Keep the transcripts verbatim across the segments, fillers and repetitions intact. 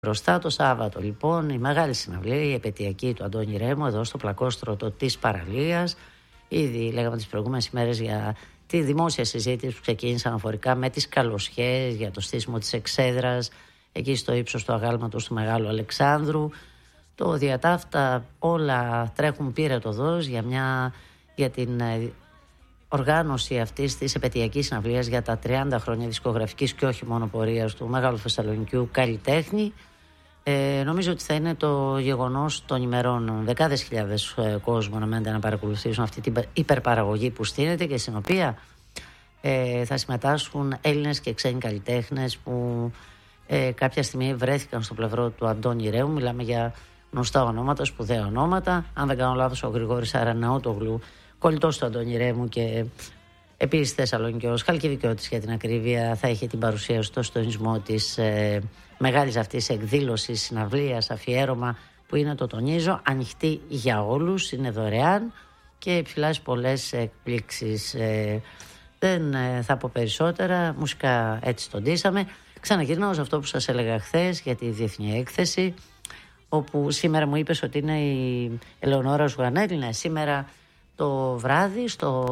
Μπροστά το Σάββατο λοιπόν η μεγάλη συναυλία, η επαιτειακή του Αντώνη Ρέμου εδώ στο πλακόστρωτο της παραλίας. Ήδη λέγαμε τις προηγούμενες ημέρες για τη δημόσια συζήτηση που ξεκίνησε αναφορικά με τις καλοσχές για το στήσιμο της εξέδρας εκεί στο ύψος του αγάλματος του Μεγάλου Αλεξάνδρου. Το διατάφτα όλα τρέχουν πυρετοδός για, μια, για την οργάνωση αυτής της επαιτειακής συναυλίας για τα τριάντα χρόνια δισκογραφικής και όχι μόνο πορείας του Μεγάλου Θεσσαλονικιού καλλιτέχνη. Ε, νομίζω ότι θα είναι το γεγονός των ημερών. Δεκάδες χιλιάδες ε, κόσμο να μένετε να παρακολουθήσουν αυτή την υπερπαραγωγή που στείνεται και στην οποία ε, θα συμμετάσχουν Έλληνες και ξένοι καλλιτέχνες που ε, κάποια στιγμή βρέθηκαν στο πλευρό του Αντώνη Ρέμου. Μιλάμε για γνωστά ονόματα, σπουδαία ονόματα. Αν δεν κάνω λάθος, ο Γρηγόρης Αραναούτογλου, κολλητός του Αντώνη Ρέμου και επίσης Θεσσαλονικιός, Χαλκιδικιώτης για την ακρίβεια, θα είχε την παρουσία στο συντονισμό της ε, μεγάλης αυτής εκδήλωσης, συναυλίας, αφιέρωμα που είναι, το τονίζω, ανοιχτή για όλους, είναι δωρεάν και επιφυλάσσει πολλές εκπλήξεις. Ε, δεν ε, θα πω περισσότερα, μουσικά έτσι τον ντύσαμε. Ξαναγυρνάω σε αυτό που σας έλεγα χθες για τη Διεθνή Έκθεση, όπου σήμερα μου είπες ότι είναι η Ελεονόρα Ζουγανέλη. Ναι, σήμερα το βράδυ στο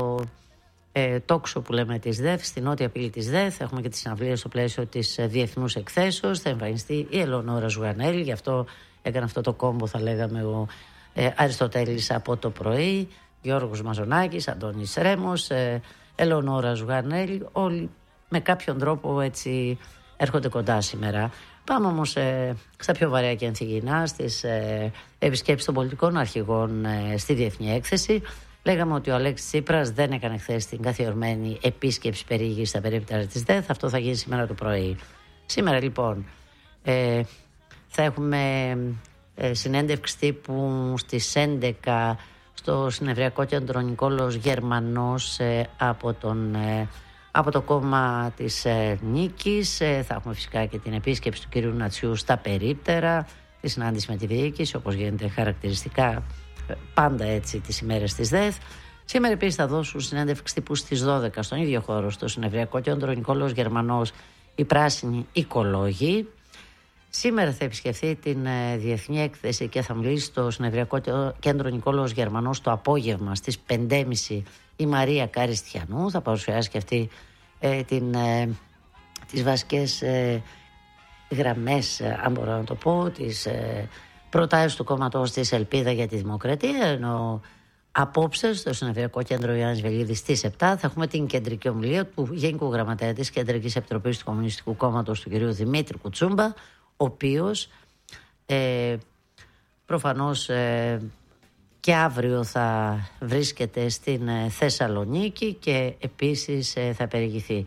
ε, τόξο που λέμε της ΔΕΘ, στην νότια πύλη της ΔΕΘ, έχουμε και τη συναυλία στο πλαίσιο της ε, Διεθνούς Εκθέσεως, θα εμφανιστεί η Ελεονόρα Ζουγανέλη. Γι' αυτό έκανε αυτό το κόμπο, θα λέγαμε, ο ε, Αριστοτέλης από το πρωί, Γιώργος Μαζονάκης, Αντώνης Ρέμος, ε, Ελεονόρα Ζουγανέλη, όλοι με κάποιον τρόπο έτσι έρχονται κοντά σήμερα. Πάμε όμως ε, στα πιο βαρέα και ανθυγιεινά, στις ε, επισκέψεις των πολιτικών αρχηγών ε, στη Διεθνή Έκθεση. Λέγαμε ότι ο Αλέξης Τσίπρας δεν έκανε χθες την καθιερωμένη επίσκεψη περιήγηση στα περίπτερα της ΔΕΘ. Αυτό θα γίνει σήμερα το πρωί. Σήμερα λοιπόν ε, θα έχουμε ε, συνέντευξη τύπου στις έντεκα στο Συνευριακό Κέντρο Νικόλαος Γερμανός ε, από τον... Ε, από το κόμμα της ε, Νίκης. Ε, θα έχουμε φυσικά και την επίσκεψη του κυρίου Νατσιού στα περίπτερα, τη συνάντηση με τη διοίκηση, όπως γίνεται χαρακτηριστικά ε, πάντα έτσι τις ημέρες της ΔΕΘ. Σήμερα επίσης θα δώσουν συνέντευξη τύπου στις δώδεκα στον ίδιο χώρο, στο Συνευριακό Κέντρο Νικόλαος Γερμανός, οι πράσινοι οικολόγοι. Σήμερα θα επισκεφθεί την ε, Διεθνή Έκθεση και θα μιλήσει στο Συνευριακό Κέντρο Νικόλαος Γερμανός το απόγευμα στις πέντε και μισή η Μαρία Καριστιανού. Θα παρουσιάσει και αυτή ε, την, ε, τις βασικές ε, γραμμές, ε, αν μπορώ να το πω, τις ε, προτάσεις του κόμματος της Ελπίδα για τη Δημοκρατία. Ενώ απόψε στο Συνεδριακό Κέντρο Ιωάννης Βελίδης στις επτά θα έχουμε την κεντρική ομιλία του Γενικού Γραμματέα της Κεντρικής Επιτροπής του Κομμουνιστικού Κόμματος, του κ. Δημήτρη Κουτσούμπα, ο οποίος ε, προφανώς ε, και αύριο θα βρίσκεται στην ε, Θεσσαλονίκη και επίσης ε, θα περιηγηθεί.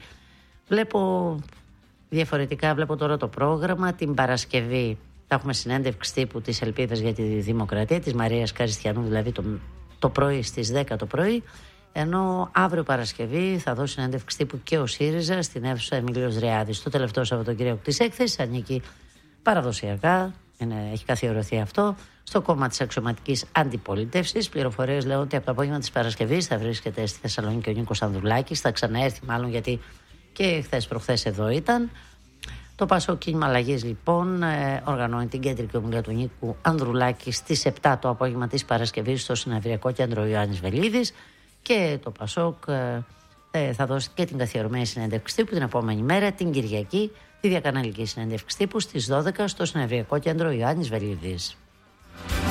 Βλέπω διαφορετικά, βλέπω τώρα το πρόγραμμα. Την Παρασκευή θα έχουμε συνέντευξη τύπου της Ελπίδας για τη Δημοκρατία, της Μαρίας Καριστιανού, δηλαδή το, το πρωί στις δέκα το πρωί. Ενώ αύριο Παρασκευή θα δώσει συνέντευξη τύπου και ο ΣΥΡΙΖΑ στην αίθουσα Εμίλιος Δρεάδης. Το τελευταίο Σαββατοκύριακο της έκθεσης ανήκει παραδοσιακά, είναι, έχει καθιερωθεί αυτό, στο κόμμα της αξιωματικής αντιπολίτευσης. Πληροφορίες λέω ότι από το απόγευμα της Παρασκευής θα βρίσκεται στη Θεσσαλονίκη ο Νίκος Ανδρουλάκης. Θα ξαναέρθει μάλλον, γιατί και χθες προχθές εδώ ήταν. Το Πασόκ Κίνημα Αλλαγής λοιπόν ε, οργανώνει την κεντρική ομιλία του Νίκου Ανδρουλάκη στις επτά το απόγευμα της Παρασκευής στο Συνεδριακό Κέντρο Ιωάννης Βελίδης. Και το Πασόκ ε, ε, θα δώσει και την καθιερωμένη συνέντευξη τύπου την επόμενη μέρα, την Κυριακή, τη διακαναλική συνέντευξη τύπου στις δώδεκα στο Συνεδριακό Κέντρο Ιωάννης Βελίδης.